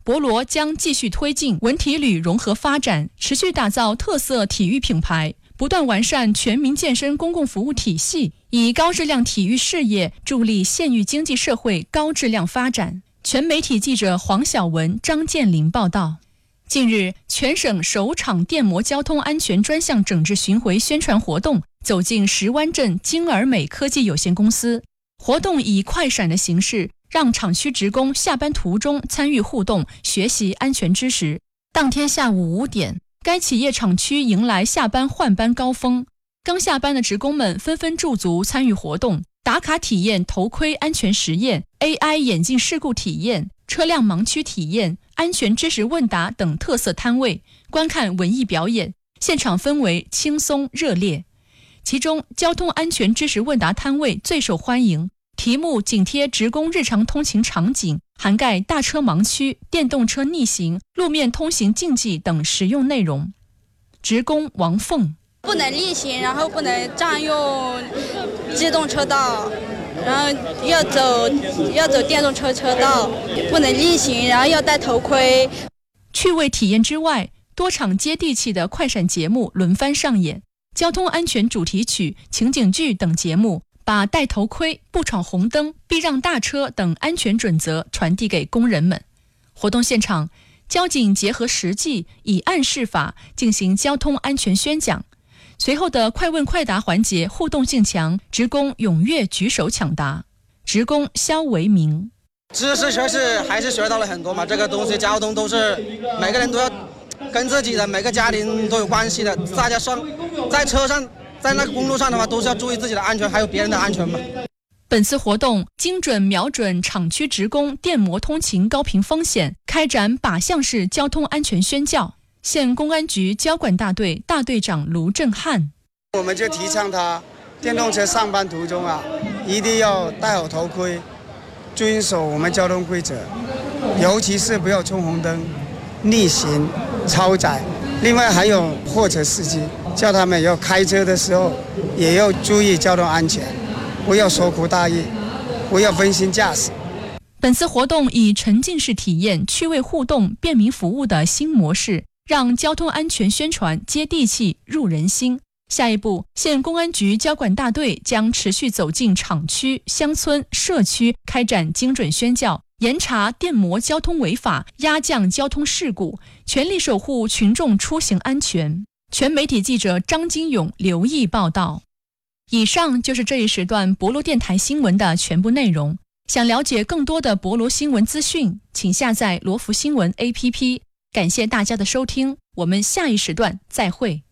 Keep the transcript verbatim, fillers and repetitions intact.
博罗将继续推进文体旅融合发展，持续打造特色体育品牌，不断完善全民健身公共服务体系，以高质量体育事业助力县域经济社会高质量发展。全媒体记者黄晓文、张建林报道。近日，全省首场电摩交通安全专项整治巡回宣传活动走进石湾镇京尔美科技有限公司。活动以快闪的形式，让厂区职工下班途中参与互动，学习安全知识。当天下午五点，该企业厂区迎来下班换班高峰，刚下班的职工们纷纷驻足参与活动，打卡体验头盔安全实验、A I 眼镜事故体验、车辆盲区体验、安全知识问答等特色摊位，观看文艺表演，现场氛围轻松热烈。其中，交通安全知识问答摊位最受欢迎，题目紧贴职工日常通勤场景，涵盖大车盲区、电动车逆行、路面通行禁忌等实用内容。职工王凤： 不能逆行，然后不能占用机动车道，然后要走要走电动车车道，不能逆行，然后要戴头盔。 趣味体验之外，多场接地气的快闪节目轮番上演，交通安全主题曲、情景剧等节目把戴头盔、不闯红灯、避让大车等安全准则传递给工人们。活动现场，交警结合实际，以案示法进行交通安全宣讲。随后的快问快答环节互动性强，职工踊跃举手抢答。职工肖维明： 知识确实还是学到了很多嘛，这个东西交通都是每个人都要跟自己的每个家庭都有关系的，大家上在车上在那个公路上的话都是要注意自己的安全还有别人的安全嘛。 本次活动精准瞄准厂区职工电摩通勤高频风险，开展靶向式交通安全宣教。县公安局交管大队大队长卢正汉： 我们就提倡他电动车上班途中啊，一定要戴好头盔，遵守我们交通规则，尤其是不要冲红灯、逆行、超载。另外还有货车司机，叫他们要开车的时候也要注意交通安全，不要疏忽大意，不要分心驾驶。 本次活动以沉浸式体验、趣味互动、便民服务的新模式，让交通安全宣传接地气、入人心。下一步，县公安局交管大队将持续走进厂区、乡村、社区，开展精准宣教，严查电摩交通违法，压降交通事故，全力守护群众出行安全。全媒体记者张金勇、刘毅报道。以上就是这一时段博罗电台新闻的全部内容。想了解更多的博罗新闻资讯，请下载罗福新闻 A P P。感谢大家的收听，我们下一时段再会。